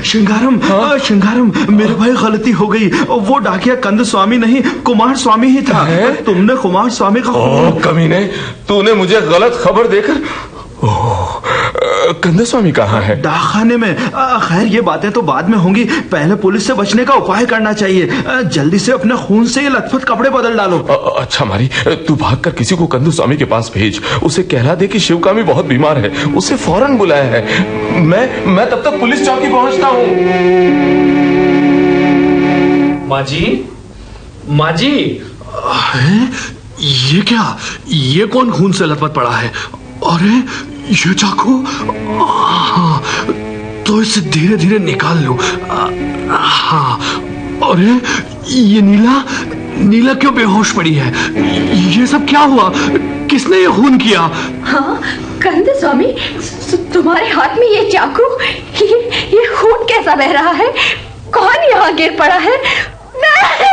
श्रृंगारम, श्रृंगारम, मेरे भाई गलती हो गई। वो डाकिया कंद स्वामी नहीं, कुमार स्वामी ही था। तुमने कुमार स्वामी का कमीने, तूने मुझे गलत खबर देकर। कंद स्वामी कहाँ है? डाकखाने में। खैर ये बातें तो बाद में होंगी, पहले पुलिस से बचने का उपाय करना चाहिए। जल्दी से अपने खून से ये लथपथ कपड़े बदल डालो। अच्छा मारी, तू भागकर किसी को कंदू स्वामी के पास भेज, उसे कहला दे कि शिवकामी बहुत बीमार है, उसे फौरन बुलाया है। मैं तब तक पुलिस चौकी पहुंचता हूँ। माँ जी, माँ जी। ये क्या? ये कौन खून से लथपथ पड़ा है? अरे ये चाकू, तो इसे धीरे धीरे निकाल लो। हाँ, अरे ये नीला क्यों बेहोश पड़ी है? ये सब क्या हुआ? किसने ये खून किया? हाँ कंद स्वामी, तुम्हारे हाथ में ये चाकू, ये खून कैसा बह रहा है? कौन यहाँ गिर पड़ा है? नहीं!